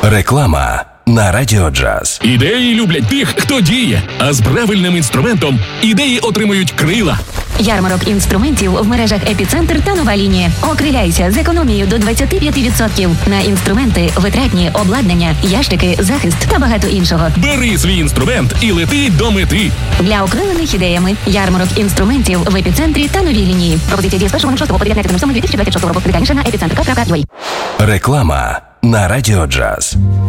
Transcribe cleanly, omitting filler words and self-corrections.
Реклама на Радіо Джаз. Ідеї люблять тих, хто діє, а з правильним інструментом ідеї отримують крила. Ярмарок інструментів в мережах «Епіцентр» та «Нова лінія». Окриляйся з економією до 25% на інструменти, витратні, обладнання, ящики, захист та багато іншого. Бери свій інструмент і лети до мети. Для окрилених ідеями ярмарок інструментів в «Епіцентрі» та «Новій лінії». Пропозиція діє з 1.06 по 19.07.2026 року. Детальніше на epicenter.ua. Реклама на Радіо Джаз.